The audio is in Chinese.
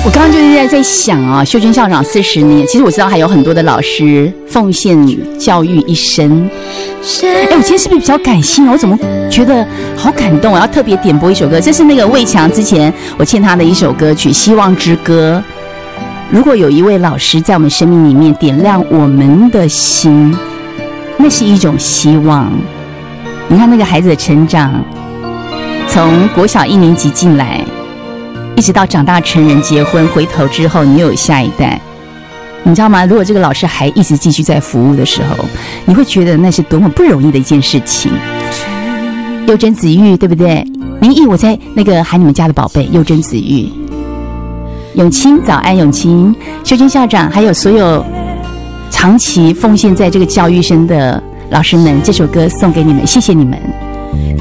我刚刚就是在想啊，秀娟校长40年，其实我知道还有很多的老师奉献教育一生。我今天是不是比较感性啊？我怎么觉得好感动？我要特别点播一首歌，这是那个魏强之前我欠他的一首歌曲《希望之歌》。如果有一位老师在我们生命里面点亮我们的心，那是一种希望。你看那个孩子的成长，从国小1年级进来，一直到长大成人结婚，回头之后你又有下一代，你知道吗？如果这个老师还一直继续在服务的时候，你会觉得那是多么不容易的一件事情。幼珍子玉，对不对？明义，我在那个喊你们家的宝贝幼珍子玉。永清，早安永清，秀娟校长，还有所有长期奉献在这个教育生的老师们，这首歌送给你们，谢谢你们。